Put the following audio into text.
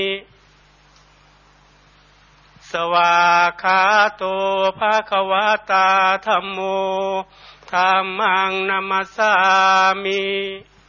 สวากขาโตภควตาธัมโมธัมมังนัมสสามิ